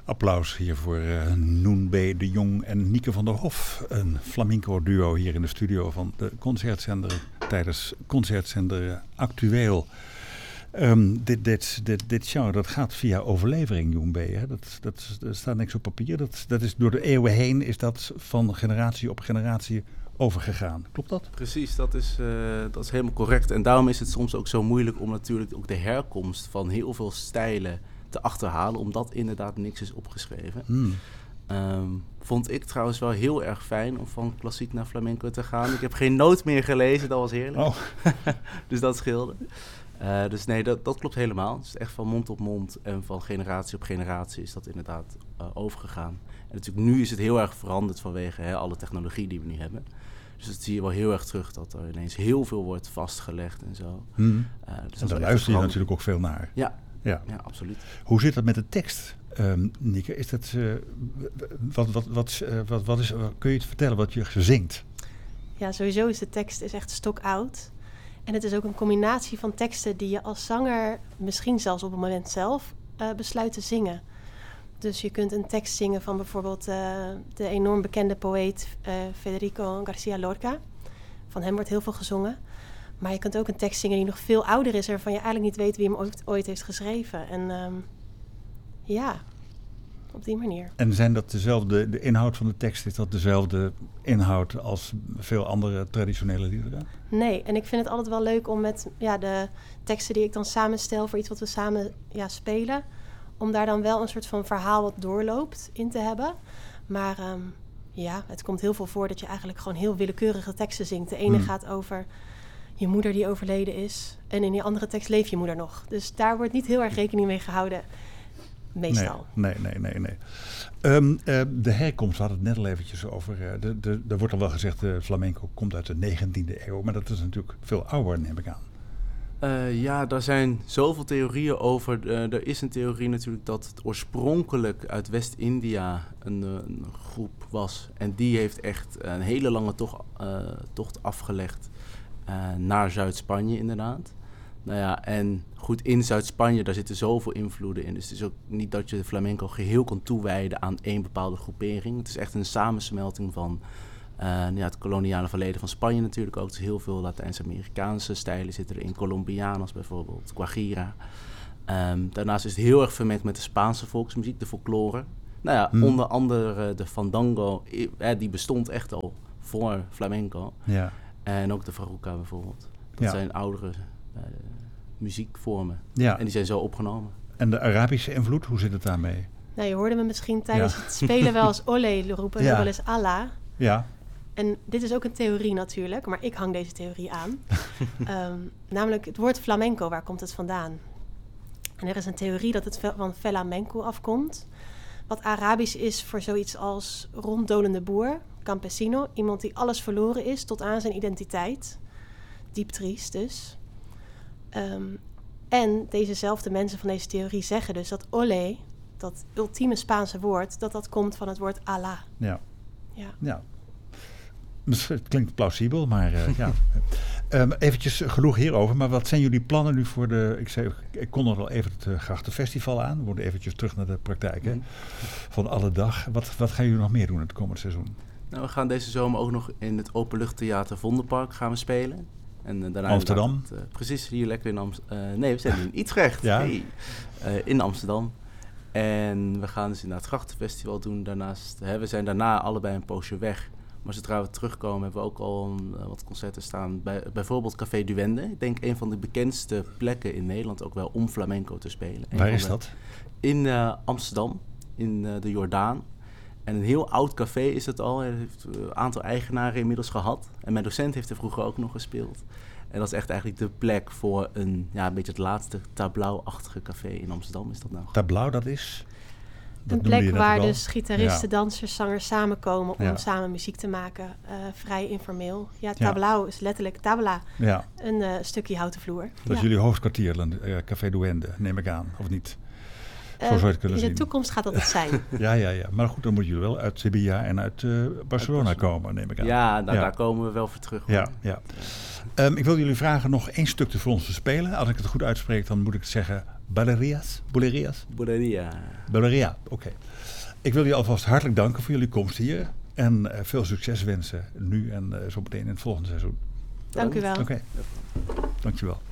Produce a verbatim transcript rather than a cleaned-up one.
Applaus hier voor uh, Noen B. de Jong en Nieke van der Hof. Een flamenco duo hier in de studio van de Concertzender tijdens Concertzender Actueel. Um, dit, dit, dit, dit genre dat gaat via overlevering, Noen B. Hè? Dat, dat, dat staat niks op papier. Dat, dat is door de eeuwen heen is dat van generatie op generatie overgegaan. Klopt dat? Precies, dat is, uh, dat is helemaal correct. En daarom is het soms ook zo moeilijk om natuurlijk ook de herkomst van heel veel stijlen te achterhalen, omdat inderdaad niks is opgeschreven. Hmm. Um, vond ik trouwens wel heel erg fijn om van klassiek naar flamenco te gaan. Ik heb geen noot meer gelezen, dat was heerlijk. Oh. Dus dat scheelde. Uh, dus nee, dat, dat klopt helemaal. Het is echt van mond op mond en van generatie op generatie is dat inderdaad uh, overgegaan. En natuurlijk nu is het heel erg veranderd vanwege hè, alle technologie die we nu hebben. Dus dat zie je wel heel erg terug, dat er ineens heel veel wordt vastgelegd en zo. Hmm. Uh, dus en daar luister je natuurlijk ook veel naar. Ja. Ja. ja, absoluut. Hoe zit dat met de tekst, um, Nieke? Is dat, uh, wat, wat, wat, uh, wat, wat is, kun je het vertellen wat je zingt? Ja, sowieso is de tekst is echt stokoud. En het is ook een combinatie van teksten die je als zanger misschien zelfs op het moment zelf uh, besluit te zingen. Dus je kunt een tekst zingen van bijvoorbeeld uh, de enorm bekende poëet uh, Federico García Lorca. Van hem wordt heel veel gezongen. Maar je kunt ook een tekst zingen die nog veel ouder is, waarvan je eigenlijk niet weet wie hem ooit, ooit heeft geschreven. En um, ja, op die manier. En zijn dat dezelfde, de inhoud van de tekst, is dat dezelfde inhoud als veel andere traditionele liederen? Nee, en ik vind het altijd wel leuk om met ja, de teksten die ik dan samenstel voor iets wat we samen ja, spelen, om daar dan wel een soort van verhaal wat doorloopt in te hebben. Maar um, ja, het komt heel veel voor dat je eigenlijk gewoon heel willekeurige teksten zingt. De ene hmm. gaat over je moeder die overleden is. En in die andere tekst leeft je moeder nog. Dus daar wordt niet heel erg rekening mee gehouden. Meestal. Nee, nee, nee, nee. nee. Um, uh, de herkomst, we hadden het net al eventjes over. Uh, de, de, er wordt al wel gezegd, de flamenco komt uit de negentiende eeuw. Maar dat is natuurlijk veel ouder, neem ik aan. Uh, ja, daar zijn zoveel theorieën over. Uh, er is een theorie natuurlijk dat het oorspronkelijk uit West-India een, een groep was. En die heeft echt een hele lange tocht, uh, tocht afgelegd. Uh, naar Zuid-Spanje inderdaad. Nou ja, en goed, in Zuid-Spanje, daar zitten zoveel invloeden in. Dus het is ook niet dat je de flamenco geheel kan toewijden aan één bepaalde groepering. Het is echt een samensmelting van uh, ja, het koloniale verleden van Spanje natuurlijk ook. Dus heel veel Latijns-Amerikaanse stijlen zitten er in. Colombianos bijvoorbeeld, Guajira. Um, daarnaast is het heel erg vermengd met de Spaanse volksmuziek, de folklore. Nou ja, hmm. onder andere de fandango, eh, die bestond echt al voor flamenco. Ja. En ook de farruca bijvoorbeeld. Dat ja. zijn oudere uh, muziekvormen. Ja. En die zijn zo opgenomen. En de Arabische invloed, hoe zit het daarmee? Nou, je hoorde me misschien tijdens ja. het spelen wel als olé roepen. Ja. Wel eens Allah. Ja. En dit is ook een theorie natuurlijk, maar ik hang deze theorie aan. um, namelijk het woord flamenco, waar komt het vandaan? En er is een theorie dat het van flamenco afkomt. Wat Arabisch is voor zoiets als ronddolende boer, campesino. Iemand die alles verloren is tot aan zijn identiteit. Diep triest dus. Um, en dezezelfde mensen van deze theorie zeggen dus dat olé, dat ultieme Spaanse woord, dat dat komt van het woord Allah. Ja. Ja. ja. Het klinkt plausibel, maar uh, ja. Um, eventjes genoeg hierover, maar wat zijn jullie plannen nu voor de... Ik, zei, ik kon nog wel even het uh, Grachtenfestival aan. We moeten eventjes terug naar de praktijk hè, van alle dag. Wat, wat gaan jullie nog meer doen het komende seizoen? Nou, we gaan deze zomer ook nog in het Openluchttheater Vondelpark gaan we spelen. En, uh, daarna Amsterdam? Het, uh, precies, hier lekker in Amsterdam. Uh, nee, we zijn in Utrecht. Ja. Hey. Uh, in Amsterdam. En we gaan dus inderdaad het Grachtenfestival doen. Daarnaast, hè, we zijn daarna allebei een poosje weg. Maar zodra we terugkomen hebben we ook al uh, wat concerten staan. Bij, bijvoorbeeld Café Duende. Ik denk een van de bekendste plekken in Nederland ook wel om flamenco te spelen. Waar is dat? In uh, Amsterdam, in uh, de Jordaan. En een heel oud café is het al. Hij heeft een aantal eigenaren inmiddels gehad. En mijn docent heeft er vroeger ook nog gespeeld. En dat is echt eigenlijk de plek voor een, ja, een beetje het laatste tableau-achtige café in Amsterdam. Is dat nou? Tableau, dat is... Dat een plek waar dus gitaristen, ja. dansers, zangers samenkomen om ja. samen muziek te maken. Uh, vrij informeel. Ja, tableau ja. is letterlijk tabla. Ja. Een uh, stukje houten vloer. Dat is ja. jullie hoofdkwartier, uh, Café Duende, neem ik aan, of niet? Zo zou je het kunnen in zien. de toekomst gaat dat het zijn. ja, ja, ja. Maar goed, dan moeten jullie wel uit Sevilla en uit uh, Barcelona uit komen, neem ik aan. Ja, nou, ja, daar komen we wel voor terug. Hoor. Ja, ja. Um, ik wil jullie vragen nog één stuk te voor ons te spelen. Als ik het goed uitspreek, dan moet ik het zeggen Bulerías? Bulerías? Bulería. Bulería, oké. Okay. Ik wil jullie alvast hartelijk danken voor jullie komst hier. En uh, veel succes wensen nu en uh, zo meteen in het volgende seizoen. Dank u wel. Oké, okay. Dankjewel.